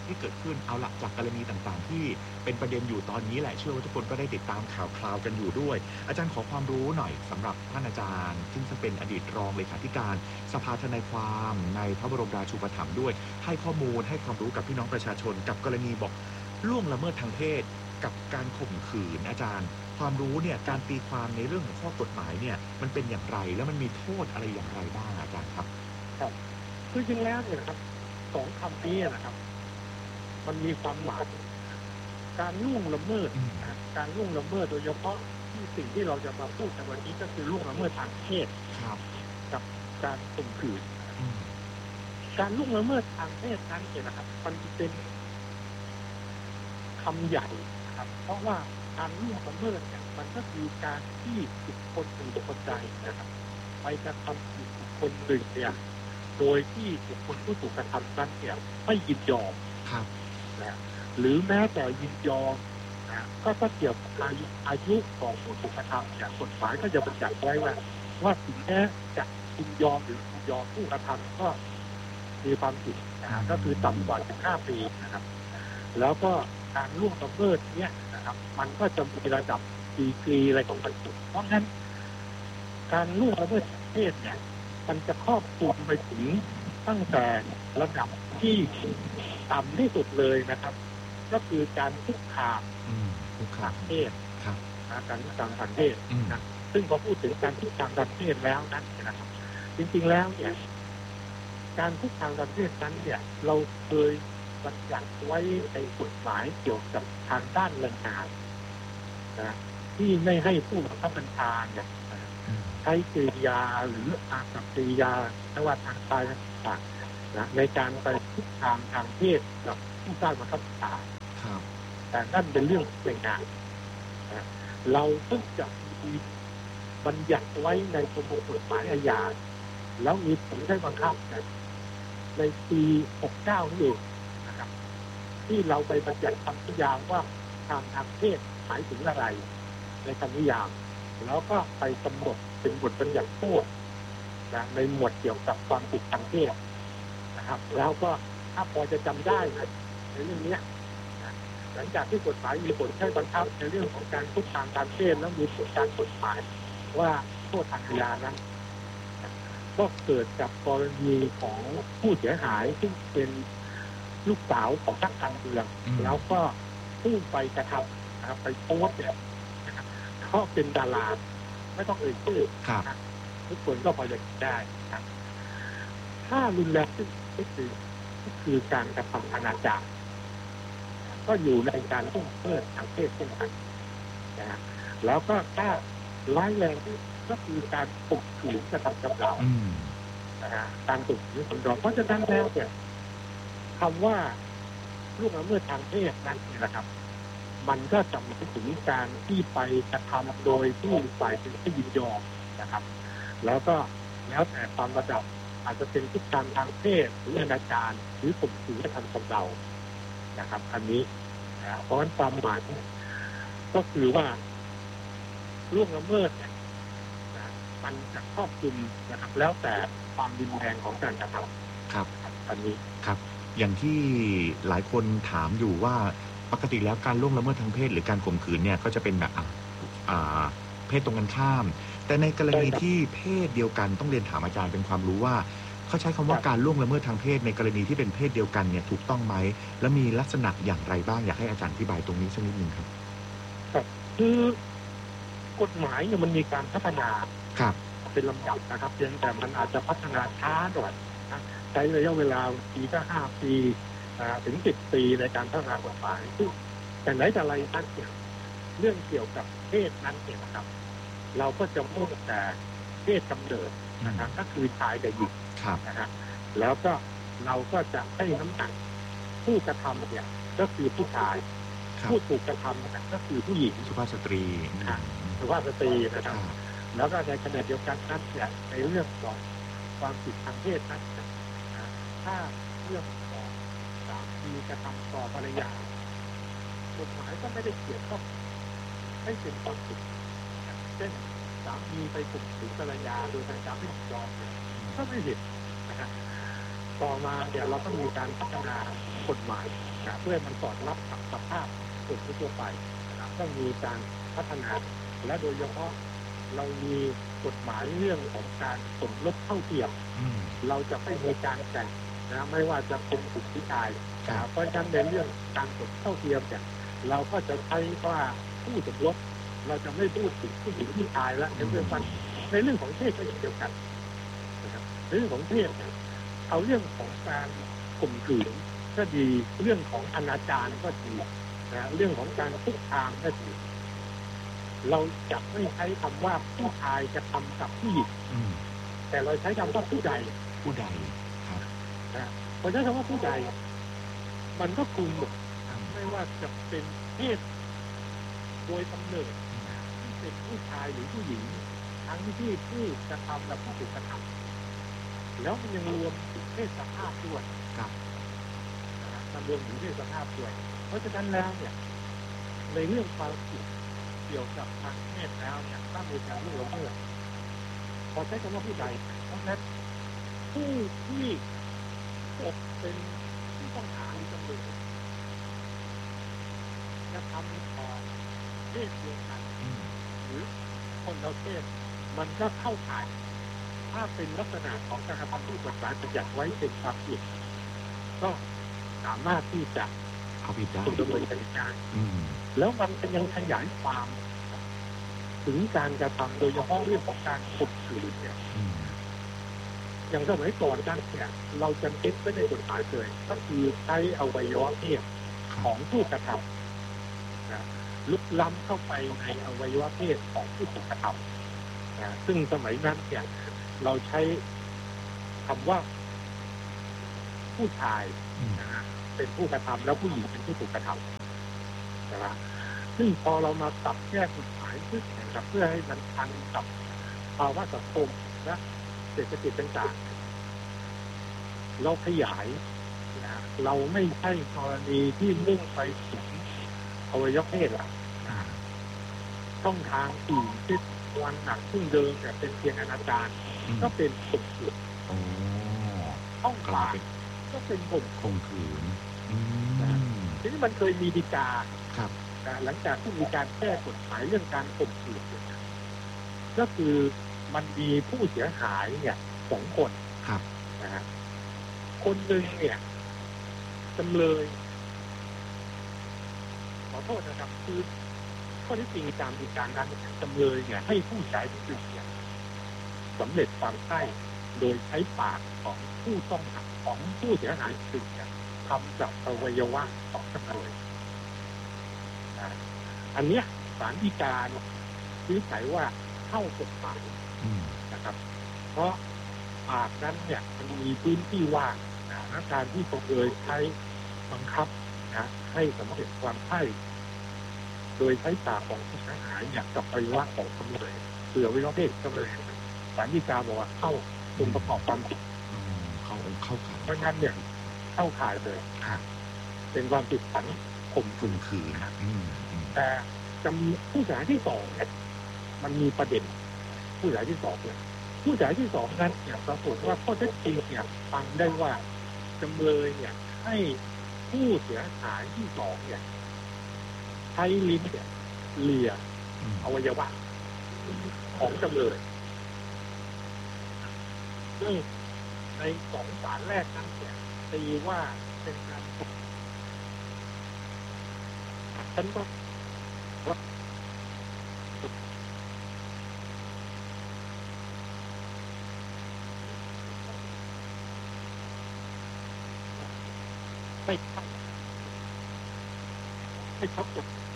ที่เกิดขึ้นเอาละจากกรณีต่างๆที่เป็นประเด็นอยู่ตอนนี้แหละเชื่อว่าทุกคนก็ได้ติดตามข่าวคราวกันอยู่ด้วยอาจารย์ขอความรู้หน่อยสำหรับท่านอาจารย์ซึ่งเป็นอดีตรองเลขาธิการสภาทนายความในพระบรมราชูปถัมภ์ด้วยให้ข้อมูลให้ความรู้กับพี่น้องประชาชนกับกรณีบอกล่วงละเมิดทางเพศกับการข่มขืนอาจารย์ความรู้เนี่ยการตีความในเรื่องของข้อกฎหมายเนี่ยมันเป็นอย่างไรแล้วมันมีโทษอะไรอย่างไรบ้างอาจารย์ครับครับคือจริงแล้วเนี่ยครับสองคำนี้นะครับมันมีความหมายการล่วงละเมิดการล่วงละเมิดโดยเฉพาะที่สิ่งที่เราจะมาพูดในวันนี้ก็คือล่วงละเมิดทางเพศกับการข่มขืนการล่วงละเมิดทางเพศนั้นเนี่ยนะครับมันเป็นคำใหญ่นะครับเพราะว่าการล่วงละเมิดเนี่ยมันก็คือการที่บุคคลหนึ่งบุคคลใดนะครับไปกระทำผิดบุคคลหนึ่งเนี่ยโดยที่บุคคลผู้ถูกกระทำนั้นเนี่ยไม่ยินยอมนะหรือแม้แต่ยินยอมนะก็ถ้าเกี่ยวกับอายุของผู้ถูกกระทำเนี่ยกฎหมายก็จะบัญญัติไว้ว่าถึงแม้จะยินยอมหรือยินยอมผู้กระทำก็มีความผิดนะก็คือต่ำกว่า15 ปีนะครับแล้วก็การล่วงละเมิดเนี่ยนะครับมันก็จะมีระดับดีกรีอะไรของมันอยู่เพราะงั้นการล่วงละเมิดทางเพศเนี่ยมันจะครอบคลุมไปถึงตั้งแต่ระดับที่ต่ำที่สุดเลยนะครับก็คือการคุกคามทางเพศการคุกคามทางเพศนะซึ่งพอพูดถึงการคุกคามทางเพศแล้วนั้นนะครับจริงๆแล้วเนี่ยการคุกคามทางเพศนั้นเนี่ยเราเคยบัญญัติไว้ในกฎหมายเกี่ยวกับทางด้านแรงงานนะที่ไม่ให้ผู้บังคับบัญชาเนี่ยใช้กริยาหรืออากับกริยาไม่ว่าทางกายต่างๆนะในการไปคุกคามทางเพศกับผู้ใต้บังคับบัญชาแต่นั่นเป็นเรื่องแรงงานนะเราเพิ่งจะมีบัญญัติไว้ในประมวลกฎหมายอาญาแล้วมีผลใช้บังคับในปี69นี่เองนะครับที่เราไปบัญญัติคำนิยามว่าทางเพศหมายถึงอะไรในคำนิยามแล้วก็ไปกำหนดเป็นบทบัญญัติโทษนะในหมวดเกี่ยวกับความผิดทางเพศนะครับแล้วก็ถ้าพอจะจำได้นะในเรื่องนี้นะหลังจากที่กฎหมายมีผลใช้บังคับในเรื่องของการคุกคามทางเพศแล้วมีผลการกฎหมายว่าโทษทางอาญานั้นก็เกิดกับกรณีของผู้เสียหายซึ่งเป็นลูกสาวของนักการเมืองแล้วก็ผู้ไปกระทำนะครับไปโพสต์เนี่ยเขาเป็นดาราไม่ต้องเอ่ยชื่อทุกคนก็พอจะคิดได้ครับถ้ารุนแรงขึ้นก็คือการกระทำอนาจารก็อยู่ในการล่วงละเมิดทางเพศเช่นกันนะแล้วก็ถ้าร้ายแรงก็คือการข่มขืนกระทำชำเรานะฮะการข่มขืนคนเราเพราะฉะนั้นแล้วเนี่ยคำว่าล่วงละเมิดทางเพศนั้นนะครับมันก็จะหมายถึงการที่ไปกระทำโดยที่ฝ่ายเป็นผู้ยินยอมนะครับแล้วก็แล้วแต่ความระดับอาจจะเป็นคุกคามทางเพศหรืออนาจารหรือข่มขืนกระทำชำเรานะครับอันนี้เพราะฉะนั้นความหมายก็คือว่าล่วงละเมิดเนี่ยมันจะครอบคลุมนะครับแล้วแต่ความรุนแรงของการกระทำครับอันนี้ครับอย่างที่หลายคนถามอยู่ว่าปกติแล้วการล่วงละเมิดทางเพศหรือการข่มขืนเนี่ยก็จะเป็นแบบเพศตรงกันข้ามแต่ในกรณีที่เพศเดียวกันต้องเรียนถามอาจารย์เป็นความรู้ว่าเขาใช้คำว่าการล่วงละเมิดทางเพศในกรณีที่เป็นเพศเดียวกันเนี่ยถูกต้องไหมและมีลักษณะอย่างไรบ้างอยากให้อาจารย์อธิบายตรงนี้สักนิดนึงครับคือกฎหมายเนี่ยมันมีการพัฒนาเป็นลำดับนะครับเพียงแต่มันอาจจะพัฒนาช้าหน่อยนะใช้ระยะเวลาปีก็5 ปีถึง10 ปีในการพัฒนากฎหมายซึ่งแต่ไหนแต่ไรนั่นเนี่ยเรื่องเกี่ยวกับเพศนั้นเนี่ยนะครับเราก็จะพูดแต่เพศกำเนิดนะครับก็คือชายกับหญิงนะฮะแล้วก็เราก็จะให้น้ำหนักผู้กระทำเนี่ยก็คือผู้ชายผู้ถูกกระทำก็คือผู้หญิงสุภาพสตรีนะครับแล้วก็ในขณะเดียวกันนั้นเนี่ยในเรื่องของความผิดทางเพศนั้นถ้าเรื่องของสามีกระทำต่อภรรยากฎหมายก็ไม่ได้เกี่ยวข้องให้เป็นความผิดเช่นสามีไปข่มขืนภรรยาโดยการไม่ยอมก็ไม่ผิดนะครับต่อมาเนี่ยเราก็มีการพัฒนากฎหมายนะเพื่อให้มันสอดรับกับสภาพคนทั่วไปนะครับก็มีการพัฒนาและโดยเฉพาะเรามีกฎหมายเรื่องของการสมรสเท่าเทียมอืมเราจะไม่มีการแบ่งนะไม่ว่าจะเป็นผู้หญิงชายครับเพราะฉะนั้นในเรื่องการสมรสเท่าเทียมเนี่ยเราก็จะใช้ว่าผู้สมรสเราจะไม่พูดถึงผู้หญิงผู้ชายแล้วในเรื่องของเพศก็เช่นเดียวกันนะครับในเรื่องของเพศเนี่ยเอาเรื่องของการข่มขืนก็ดีเรื่องของอนาจารก็ดีนะเรื่องของการคุกคามก็ดีเราจะไม่ใช้คำว่าผู้ชายจะทำกับผู้หญิงอืมแต่เราใช้คำว่าผู้ใดผู้ใดครับพอใช้คำว่าผู้ใดมันก็คลุมหมดอืมไม่ว่าจะเป็นเพศโดยกำเนิดที่เป็นผู้ชายหรือผู้หญิงทั้งที่ผู้กระทำและผู้ถูกกระทำแล้วมันยังรวมถึงเพศสภาพด้วยครับมันรวมถึงเพศสภาพด้วยเพราะฉะนั้นแล้วเนี่ยในเรื่องความผิดเกี่ยวกับทางเพศแล้วเนี่ยถ้ามีการล่วงละเมิดพอใช้คำว่าผู้ใดเพราะฉะนั้นผู้ที่ตกเป็นผู้ต้องหาหรือจำเลยจะทำต่อเพศเดียวกันอืมหรือคนละเพศมันก็เข้าข่ายถ้าเป็นลักษณะของการกระทำที่กฎหมายบัญญัติไว้เป็นความผิดก็สามารถที่จะเอาผิดได้ถูกดำเนินคดีได้อืมแล้วมันก็ยังขยายความถึงการกระทำโดยเฉพาะเรื่องของการข่มขืนเนี่ยอืมอย่างสมัยก่อนนั้นเนี่ยเราจะเก็บไว้ในกฎหมายเลยก็คือใช้อวัยวะเพศครัขบองผู้กระทำนะลุกล้ำเข้าไปในอวัยวะเพศของผู้ถูกกระทำนะซึ่งสมัยนั้นเนี่ยเราใช้คำว่าผู้ชายอืมนะฮะเป็นผู้กระทำแล้วผู้หญิงเป็นผู้ถูกกระทำนะครับซึ่งพอเรามาปรับแก้กฎหมายขึ้นนะครับเพื่อให้มันทันกับภาวะสังคมและเศรษฐกิจต่างๆเราขยายนะเราไม่ใช่กรณีที่มุ่งไปถึงอวัยวะเพศละอ่าช่องทางอื่นที่วันหนักซึ่งเดิมเนี่ยเป็นเพียงอนาจารอืมก็เป็นข่มขืนโอ้ช่องกลาปาย กเป็นก็เป็นข่มข่มขืน อืมทีนี้มันเคยมีฎีกาครับหลังจากที่มีการแก้กฎหมายเรื่องการข่มขืนเนี่ยก็คือมันมีผู้เสียหายเนี่ย2 คนครับนะฮะคนหนึ่งเนี่ยจำเลยขอโทษนะครับคือข้อที่จริงตามฎีกานั้นเนี่ยจำเลยเนี่ยให้ผู้ใช้ผู้อื่นเนี่ยสำเร็จความใช้โดยใช้ปากของผู้ต้องหาของผู้เสียหายอื่นเนี่ยทำกับอวัยวะของจำเลยอันเนี้ยศาลฎีกาวินิจฉัยว่าเข้ากฎหมายอืมนะครับ เพราะปากนั้นเนี่ยมันมีพื้นที่ว่างนะการที่จำเลยใช้บังคับนะให้สำเร็จความใช้โดยใช้ปากของผู้เสียหายเนี่ยกับอวัยวะของจำเลยเผื่ออวัยวะเพศจำเลยศาลฎีกาบอกว่าเข้าองค์ประกอบความผิดอืมเข้าข่ายเพราะงั้นเนี่ย เข้าข่ายเลยครับเป็นความผิดฐานข่มขืข่นมขืนอืมอืมแต่จำผู้เสียหายที่2เนี่ยมันมีประเด็นผู้เสียหายที่2เนี่ยผู้เสียหายที่2นั้นเนี่ยปรากฏว่าข้อเท็จจริงเนี่ยฟังได้ว่าจำเลยเนี่ยให้ผู้เสียหายที่2เนี่ยใช้ลิ้นเนี่ยเลียอืมอวัยวะของจำเลยซึ่งใน2 ศาลแรกนั้นเนี่ยตีว่าเป็นการฉันก็ไม่ชัด